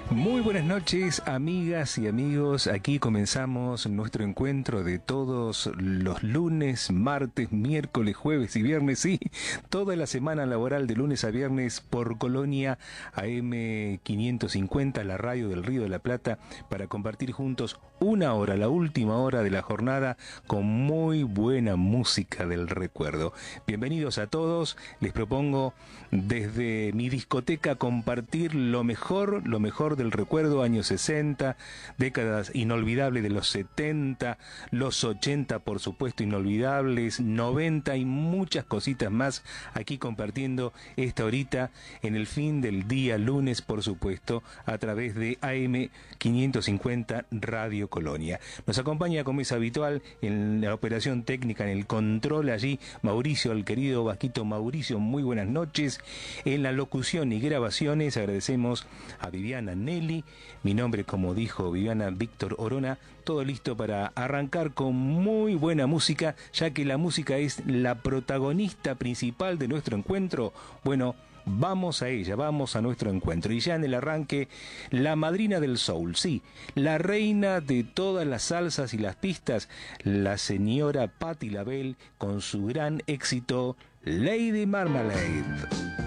Muy buenas noches, amigas y amigos. Aquí comenzamos nuestro encuentro de todos los lunes, martes, miércoles, jueves y viernes. Sí, toda la semana laboral de lunes a viernes por Colonia AM 550, la radio del Río de la Plata, para compartir juntos una hora, la última hora de la jornada, con muy buena música del recuerdo. Bienvenidos a todos. Les propongo desde mi discoteca compartir lo mejor del recuerdo, años 60, décadas inolvidables de los 70, los 80 por supuesto inolvidables, 90 y muchas cositas más, aquí compartiendo esta horita en el fin del día lunes, por supuesto, a través de AM 550 Radio Colonia. Nos acompaña, como es habitual, en la operación técnica, en el control allí, Mauricio, el querido Vasquito Mauricio. Muy buenas noches. En la locución y grabaciones agradecemos a Viviana Nelly, mi nombre, como dijo Viviana, Víctor Orona. Todo listo para arrancar con muy buena música, ya que la música es la protagonista principal de nuestro encuentro. Bueno, vamos a ella, vamos a nuestro encuentro. Y ya en el arranque, la madrina del soul, sí, la reina de todas las salsas y las pistas, la señora Patti LaBelle, con su gran éxito Lady Marmalade.